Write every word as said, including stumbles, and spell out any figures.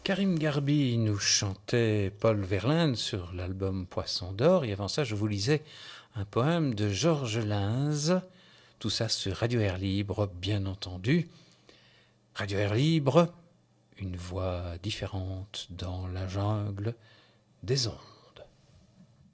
Karim Garbi nous chantait Paul Verlaine sur l'album Poisson d'or. Et avant ça, je vous lisais un poème de Georges Lins. Tout ça sur Radio Air Libre, bien entendu. Radio Air Libre, une voix différente dans la jungle des ondes.